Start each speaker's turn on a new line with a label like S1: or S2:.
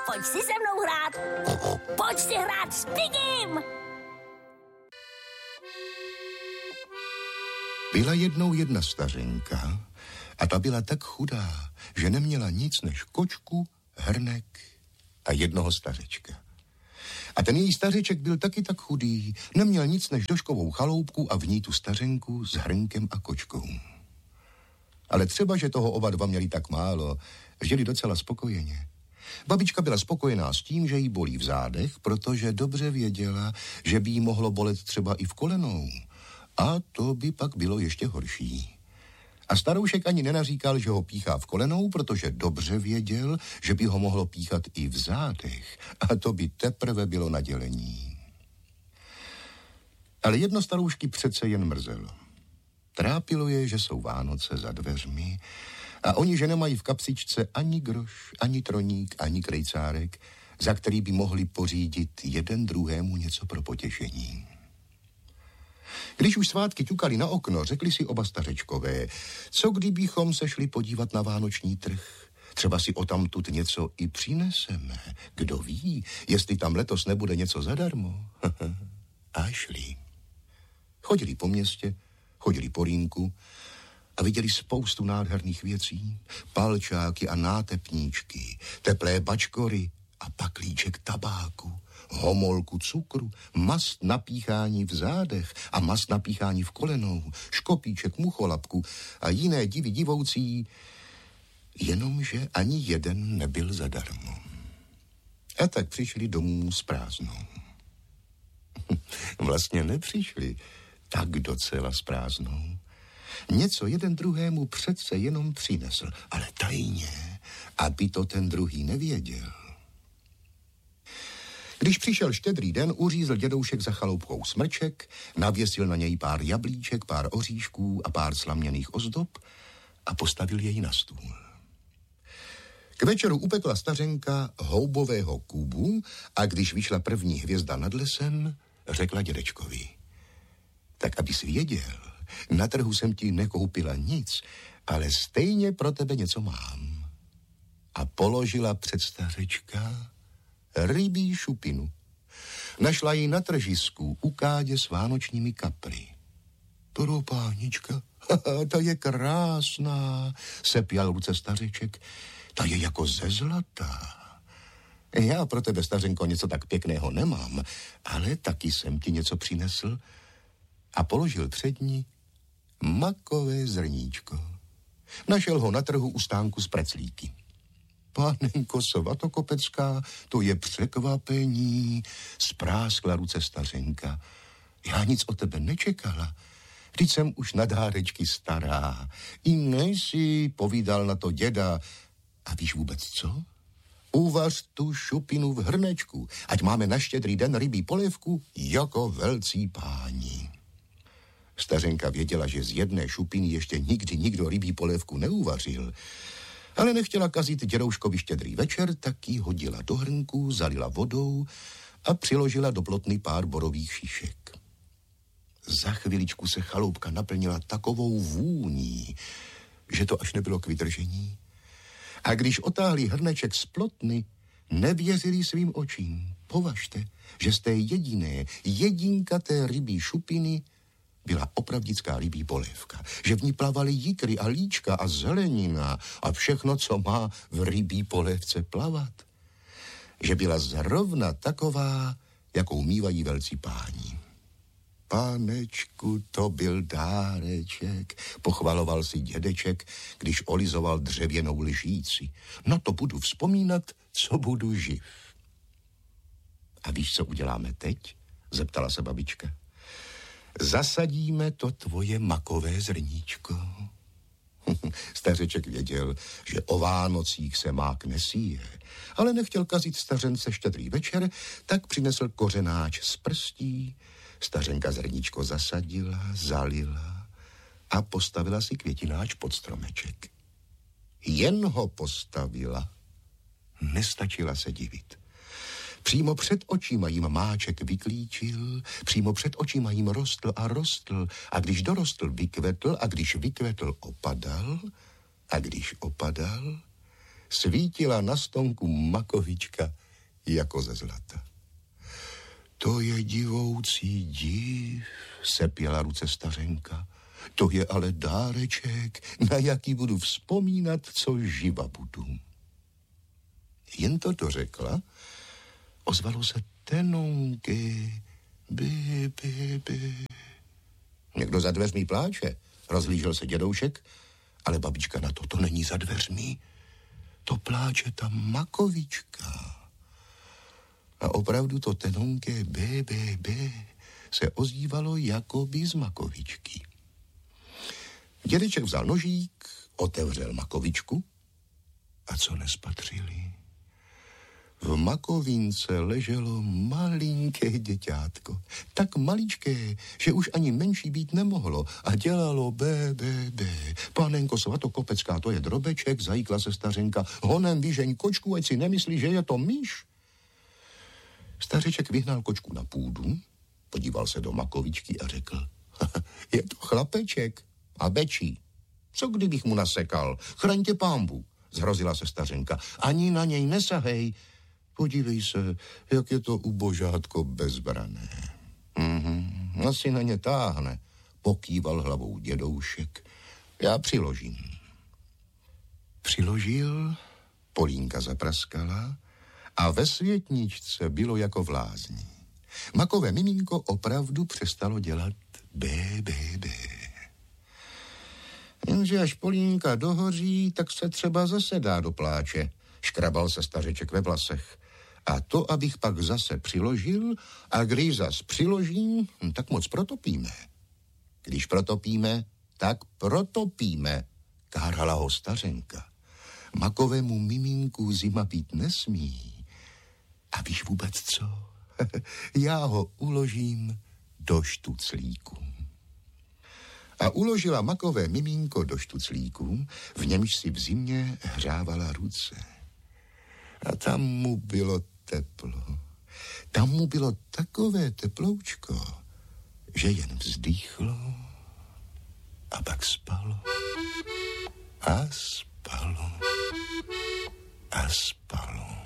S1: Pojď si se mnou hrát. Pojď si hrát s Pigim.
S2: Byla jednou jedna stařenka a ta byla tak chudá, že neměla nic než kočku, hrnek a jednoho stařečka. A ten její stařeček byl taky tak chudý, neměl nic než doškovou chaloupku a v ní tu stařenku s hrnkem a kočkou. Ale třeba, že toho oba dva měli tak málo, žili docela spokojeně. Babička byla spokojená s tím, že jí bolí v zádech, protože dobře věděla, že by jí mohlo bolet třeba i v kolenou. A to by pak bylo ještě horší. A staroušek ani nenaříkal, že ho píchá v kolenou, protože dobře věděl, že by ho mohlo píchat i v zádech. A to by teprve bylo na dělení. Ale jedno staroušky přece jen mrzelo. Trápilo je, že jsou Vánoce za dveřmi a oni, že nemají v kapsičce ani groš, ani troník, ani krejcárek, za který by mohli pořídit jeden druhému něco pro potěšení. Když už svátky ťukali na okno, řekli si oba stařečkové, co kdybychom se šli podívat na vánoční trh? Třeba si odtamtud něco i přineseme. Kdo ví, jestli tam letos nebude něco zadarmo. A šli. Chodili po městě, chodili po rýnku a viděli spoustu nádherných věcí. Palčáky a nátepníčky, teplé bačkory a paklíček tabáku, homolku cukru, mast na píchání v zádech a mast na píchání v kolenou, škopíček mucholapku a jiné divy divoucí, jenomže ani jeden nebyl zadarmo. A tak přišli domů s prázdnou. Vlastně nepřišli tak docela s prázdnou. Něco jeden druhému přece jenom přinesl, ale tajně, aby to ten druhý nevěděl. Když přišel Štědrý den, uřízl dědoušek za chaloupkou smrček, navěsil na něj pár jablíček, pár oříšků a pár slaměných ozdob a postavil jej na stůl. K večeru upekla stařenka houbového kůbu a když vyšla první hvězda nad lesem, řekla dědečkovi: tak abys věděl, na trhu jsem ti nekoupila nic, ale stejně pro tebe něco mám. A položila před stařečka rybí šupinu. Našla ji na tržisku u kádě s vánočními kapry. To pánička, ta je krásná, sepěl ruce stařeček, ta je jako ze zlata. Já pro tebe, stařenko, něco tak pěkného nemám, ale taky jsem ti něco přinesl a položil před ní makové zrníčko. Našel ho na trhu u stánku s preclíky. Pánenko Svatokopecká, to je překvapení, spráskla ruce stařenka. Já nic od tebe nečekala. Vždyť jsem už na dárečky stará. I nejsi, povídal na to děda. A víš vůbec co? Uvař tu šupinu v hrnečku, ať máme na Štědrý den rybí polévku jako velcí páni. Stařenka věděla, že z jedné šupiny ještě nikdy nikdo rybí polévku neuvařil, ale nechtěla kazit dědouškovi Štědrý večer, tak ji hodila do hrnku, zalila vodou a přiložila do plotny pár borových šišek. Za chviličku se chaloupka naplnila takovou vůní, že to až nebylo k vydržení. A když otáhli hrneček z plotny, nevěřili svým očím. Považte, že z té jedinkaté rybí šupiny byla opravdická rybí polévka, že v ní plavaly jikry a líčka a zelenina a všechno, co má v rybí polévce plavat. Že byla zrovna taková, jakou mívají velcí páni. Pánečku, to byl dáreček, pochvaloval si dědeček, když olizoval dřevěnou lžíci. No to budu vzpomínat, co budu živ. A víš, co uděláme teď? Zeptala se babička. Zasadíme to tvoje makové zrníčko. Stařeček věděl, že o Vánocích se mák nesíje, ale nechtěl kazit stařence Štědrý večer, tak přinesl kořenáč z prstí. Stařenka zrníčko zasadila, zalila a postavila si květináč pod stromeček. Jen ho postavila. Nestačila se divit. Přímo před očima jim máček vyklíčil, přímo před očima jim rostl a když dorostl, vykvetl a když vykvetl, opadal a když opadal, svítila na stonku makovička jako ze zlata. To je divoucí div, sepěla ruce stařenka. To je ale dáreček, na jaký budu vzpomínat, co živa budu. Jen to dořekla, ozvalo se tenonky, by. Někdo za dveřmi pláče, rozhlížel se dědoušek, ale babička na to není za dveřmi. To pláče ta makovička. A opravdu to tenonké bé se ozývalo jakoby z makovičky. Dědeček vzal nožík, otevřel makovičku a co nespatřili? V makovince leželo malinké děťátko. Tak maličké, že už ani menší být nemohlo a dělalo bé. Pánenko Svatokopecká, to je drobeček, zajíkla se stařenka. Honem vyžeň kočku, ať si nemyslí, že je to myš. Stařeček vyhnal kočku na půdu, podíval se do makovičky a řekl, je to chlapeček a bečí. Co kdybych mu nasekal? Chraň tě pánbu, zhrozila se stařenka. Ani na něj nesahej. Podívej se, jak je to ubožátko bezbrané. Asi na ně táhne, pokýval hlavou dědoušek. Já přiložím. Přiložil, Polínka zapraskala a ve světničce bylo jako v lázni. Makové miminko opravdu přestalo dělat bé. Jenže až Polínka dohoří, tak se třeba zase dá do pláče. Škrabal se stařeček ve vlasech. A to, abych pak zase přiložil, a když zas přiložím, tak moc protopíme. Když protopíme, tak protopíme, kárala ho stařenka. Makovému miminku zima být nesmí. A víš vůbec co? Já ho uložím do štuclíku. A uložila makové miminko do štuclíku, v němž si v zimě hřávala ruce. A tam mu bylo teplo. Tam mu bylo takové teploučko, že jen vzdýchlo a pak spalo. A spalo. A spalo.